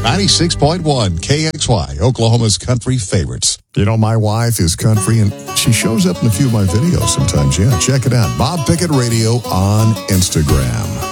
96.1 KXY, Oklahoma's country favorites. You know, my wife is country, and she shows up in a few of my videos sometimes. Yeah, check it out. Bob Pickett Radio on Instagram.